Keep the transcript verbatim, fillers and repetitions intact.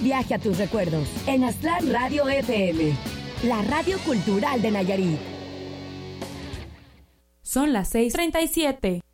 viaje a tus recuerdos en Aztlán Radio F M, la radio cultural de Nayarit. Son las seis treinta y siete.